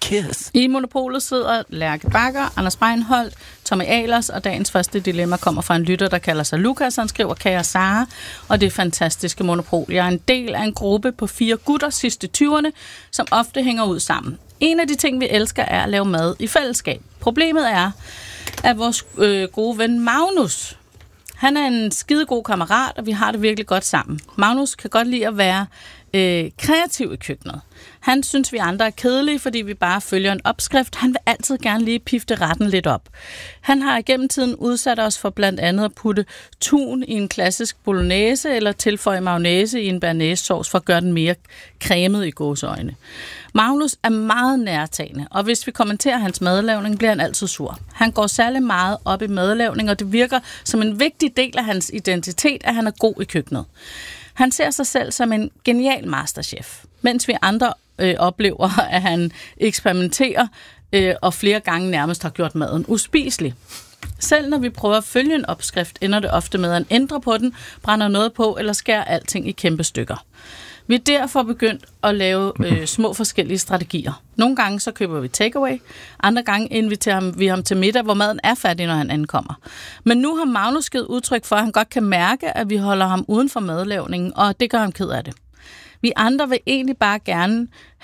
Cheers. I Monopolet sidder Lærke Bakker, Anders Breinholt, Tommy Ahlers, og dagens første dilemma kommer fra en lytter, der kalder sig Lukas. Han skriver, kære Sara, og det er fantastiske Monopol. Jeg er en del af en gruppe på 4 gutter sidste 20'erne, som ofte hænger ud sammen. En af de ting, vi elsker, er at lave mad i fællesskab. Problemet er, at vores gode ven Magnus, han er en skidegod kammerat, og vi har det virkelig godt sammen. Magnus kan godt lide at være kreativ i køkkenet. Han synes, vi andre er kedelige, fordi vi bare følger en opskrift. Han vil altid gerne lige pifte retten lidt op. Han har igennem tiden udsat os for blandt andet at putte tun i en klassisk bolognese, eller tilføje mayonnaise i en bearnaisesauce for at gøre den mere cremet i gåseøjne. Magnus er meget nærtagende, og hvis vi kommenterer hans madlavning, bliver han altid sur. Han går særlig meget op i madlavning, og det virker som en vigtig del af hans identitet, at han er god i køkkenet. Han ser sig selv som en genial masterchef, mens vi andre oplever, at han eksperimenterer og flere gange nærmest har gjort maden uspiselig. Selv når vi prøver at følge en opskrift, ender det ofte med at ændre på den, brænder noget på eller skærer alting i kæmpe stykker. Vi er derfor begyndt at lave små forskellige strategier. Nogle gange så køber vi takeaway, andre gange inviterer vi ham til middag, hvor maden er færdig, når han ankommer. Men nu har Magnus givet udtryk for, at han godt kan mærke, at vi holder ham uden for madlavningen, og det gør ham ked af det. Vi andre vil egentlig bare gerne